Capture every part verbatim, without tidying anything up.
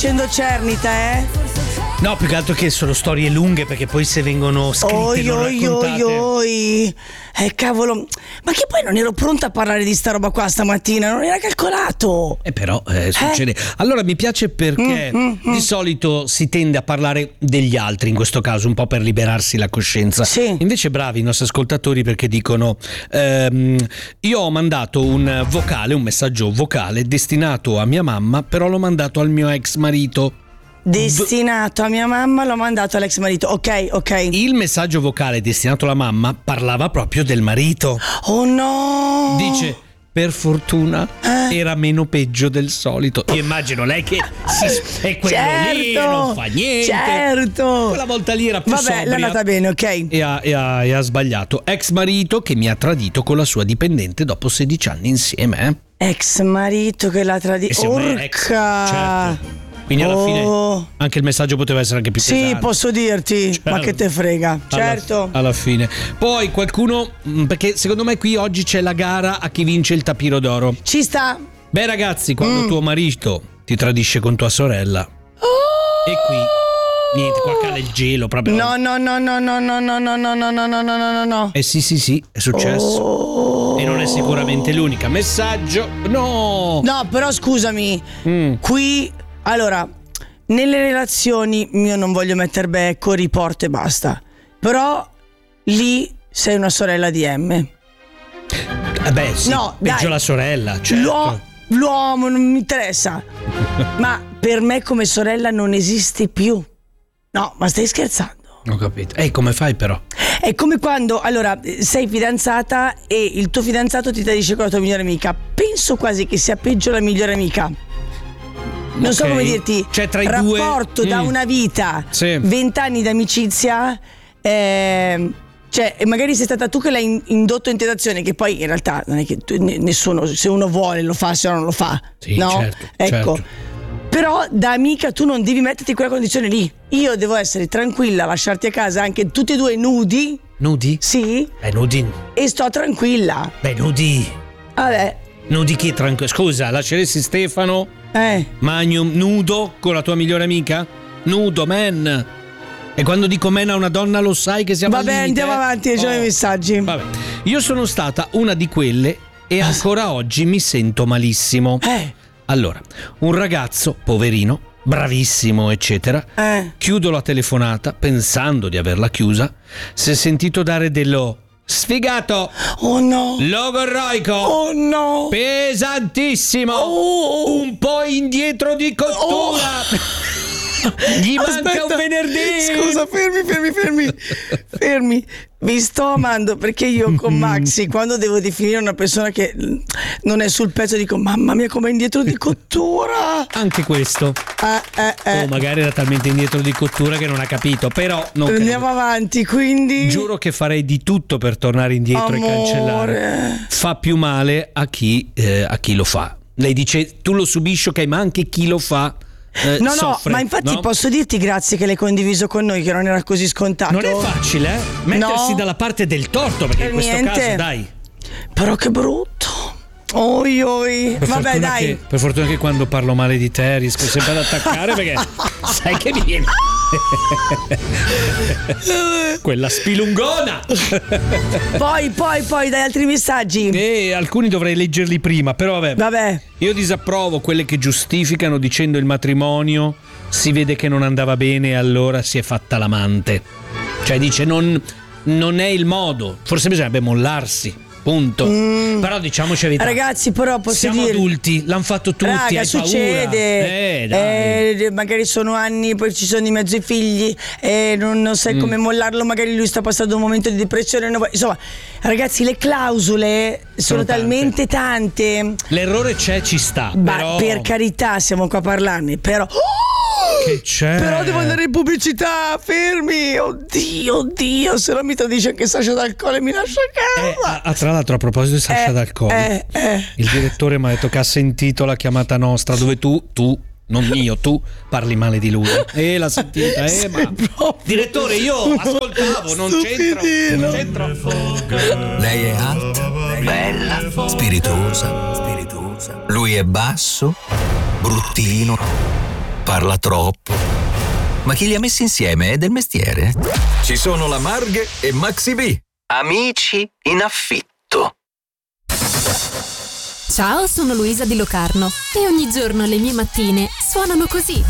facendo cernita, eh? No, più che altro che sono storie lunghe, perché poi se vengono scritte oi, non oi, raccontate. oi, oi. Eh, cavolo. Ma che poi non ero pronta a parlare di sta roba qua stamattina, non era calcolato. Eh però eh, succede. Eh? Allora mi piace perché mm, mm, mm. di solito si tende a parlare degli altri, in questo caso un po' per liberarsi la coscienza. Sì. Invece bravi i nostri ascoltatori, perché dicono ehm, io ho mandato un vocale, un messaggio vocale destinato a mia mamma, però l'ho mandato al mio ex marito. Destinato a mia mamma, l'ho mandato all'ex marito. Ok, ok. Il messaggio vocale destinato alla mamma parlava proprio del marito. Oh no! Dice: per fortuna eh? era meno peggio del solito. Io immagino lei che si, è quello certo, lì, non fa niente. Certo. Quella volta lì era più Vabbè, sobria. l'è andata bene, ok. E ha, e, ha, e ha sbagliato. Ex marito che mi ha tradito con la sua dipendente dopo sedici anni insieme. Eh? Ex marito che l'ha tradito. Orca. Ex, certo. Quindi alla oh. fine anche il messaggio poteva essere anche più sì, pesante. Sì, posso dirti, certo. Ma che te frega. Certo. Alla, alla fine. Poi qualcuno, perché secondo me qui oggi c'è la gara a chi vince il tapiro d'oro. Ci sta. Beh ragazzi, quando mm. tuo marito ti tradisce con tua sorella. Oh. E qui niente, qua cala il gelo proprio. No, no, no, no, no, no, no, no, no, no, no, no, no, no. Eh sì, sì, sì, è successo. Oh. E non è sicuramente l'unica. Messaggio. No. No, però scusami. Mm. Qui allora, nelle relazioni io non voglio mettere becco, riporto e basta. Però lì sei una sorella di M. Eh beh, sì, no, peggio dai, la sorella, certo. L'uomo, l'uomo non mi interessa. Ma per me come sorella non esiste più. No, ma stai scherzando? Ho capito. E come fai però? È come quando, allora, sei fidanzata e il tuo fidanzato ti tradisce con la tua migliore amica. Penso quasi che sia peggio la migliore amica. Non okay. so come dirti, cioè, tra i rapporto due... da mm. una vita, sì. vent'anni d'amicizia, eh, cioè magari sei stata tu che l'hai indotto in tentazione, che poi in realtà non è che tu, nessuno, se uno vuole lo fa, se no non lo fa, sì, no? Certo, ecco. Certo. Però da amica tu non devi metterti in quella condizione lì. Io devo essere tranquilla, lasciarti a casa anche tutti e due nudi. Nudi? Sì. Eh, nudi. E sto tranquilla. Beh, nudi. Vabbè. Nudi chi tranquillo? Scusa, lasceresti Stefano eh. Magnum nudo con la tua migliore amica? Nudo, man. E quando dico man a una donna lo sai che siamo Vabbè, al limite. andiamo avanti, leggiamo oh. i messaggi. Vabbè. Io sono stata una di quelle e ancora oggi mi sento malissimo. Eh. Allora, un ragazzo, poverino, bravissimo, eccetera, eh. chiudo la telefonata pensando di averla chiusa, si è sentito dare dello sfigato. Oh no. Logorroico. Oh no. Pesantissimo. Oh. Un po' indietro di cottura. Oh. Gli manca Aspetta. un venerdì. Scusa, fermi, fermi, fermi. Fermi. Vi sto amando perché io con Maxi, quando devo definire una persona che non è sul pezzo, dico mamma mia come indietro di cottura. Anche questo. Eh, eh, eh. O magari era talmente indietro di cottura che non ha capito. Però non andiamo credo. avanti, quindi giuro che farei di tutto per tornare indietro. Amore. E cancellare. Fa più male a chi, eh, a chi lo fa. Lei dice tu lo subisci, ok, ma anche chi lo fa Eh, no, soffre, no, ma infatti no? posso dirti grazie che l'hai condiviso con noi, che non era così scontato. Non è facile, eh? Mettersi no, dalla parte del torto, perché per in questo niente. caso, dai. Però che brutto. Oi oi. Per Vabbè, dai. Che, per fortuna che quando parlo male di te riesco sempre ad attaccare, perché sai che mi viene quella spilungona. Poi, poi, poi, dai altri messaggi. E alcuni dovrei leggerli prima, però vabbè. Vabbè. Io disapprovo quelle che giustificano dicendo il matrimonio si vede che non andava bene e allora si è fatta l'amante. Cioè dice non, non è il modo, forse bisognerebbe mollarsi. Punto. Mm. Però diciamoci la verità. Ragazzi, però posso siamo dire, adulti, l'hanno fatto tutti. Raga, hai succede. Paura. Eh, dai. Eh, magari sono anni, poi ci sono di mezzo i figli e non, non sai mm. come mollarlo. Magari lui sta passando un momento di depressione. Insomma, ragazzi, le clausole sono, sono talmente tante. tante. L'errore c'è, ci sta. Ma però... per carità, siamo qua a parlarne. Però. Che c'è? Però devo andare in pubblicità, fermi. Oddio, oddio, se no mi tradisce anche Sasha D'Alcol e mi lascia a casa. Eh, ah, tra l'altro, a proposito di Sasha eh, D'Alcol, eh, eh. il direttore mi ha detto che ha sentito la chiamata nostra dove tu, tu, non io, tu parli male di lui. E eh, l'ha sentita, eh, ma direttore, io ascoltavo, non c'entro, non c'entro. Lei è alta, bella, spiritosa, spiritosa. Lui è basso, bruttino, parla troppo. Ma chi li ha messi insieme è del mestiere? Ci sono la Marghe e Maxi B. Amici in affitto. Ciao, sono Luisa di Locarno e ogni giorno le mie mattine suonano così.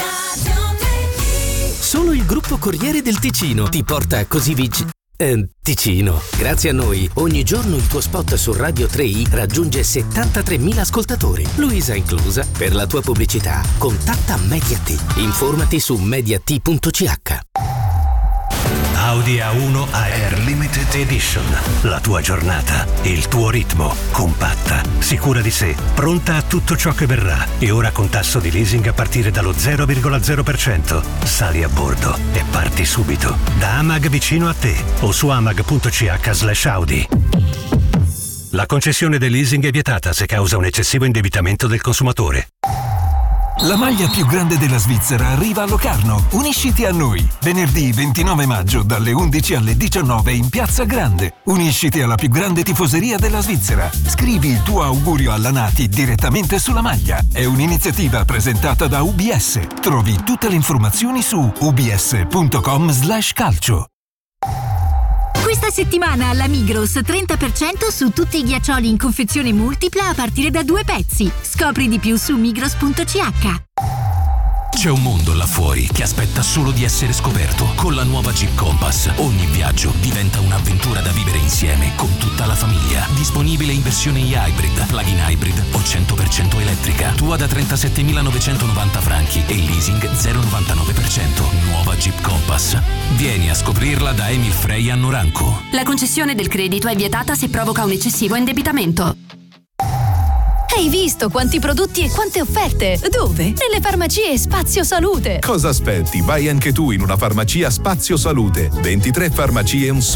Solo il gruppo Corriere del Ticino ti porta così vicino. Eh, Ticino. Grazie a noi, ogni giorno il tuo spot su Radio tre i raggiunge settantatremila ascoltatori, Luisa inclusa. Per la tua pubblicità, contatta Media't. Informati su media't punto c h. Audi A uno A R Limited Edition. La tua giornata, il tuo ritmo, compatta, sicura di sé, pronta a tutto ciò che verrà e ora con tasso di leasing a partire dallo zero virgola zero per cento. Sali a bordo e parti subito. Da Amag vicino a te o su amag punto c h slash Audi. La concessione del leasing è vietata se causa un eccessivo indebitamento del consumatore. La maglia più grande della Svizzera arriva a Locarno. Unisciti a noi. Venerdì ventinove maggio dalle undici alle diciannove in Piazza Grande. Unisciti alla più grande tifoseria della Svizzera. Scrivi il tuo augurio alla Nati direttamente sulla maglia. È un'iniziativa presentata da U B S. Trovi tutte le informazioni su ubs punto com slash calcio. Questa settimana alla Migros trenta per cento su tutti i ghiaccioli in confezione multipla a partire da due pezzi. Scopri di più su migros punto c h. C'è un mondo là fuori che aspetta solo di essere scoperto. Con la nuova Jeep Compass ogni viaggio diventa un'avventura da vivere insieme con tutta la famiglia. Disponibile in versione hybrid, plug-in hybrid o cento per cento elettrica. Tua da trentasettemilanovecentonovanta franchi e leasing zero virgola novantanove per cento. Nuova Jeep Compass. Vieni a scoprirla da Emil Frey a Noranco. La concessione del credito è vietata se provoca un eccessivo indebitamento. Hai visto quanti prodotti e quante offerte? Dove? Nelle farmacie Spazio Salute. Cosa aspetti? Vai anche tu in una farmacia Spazio Salute. ventitré farmacie e un solo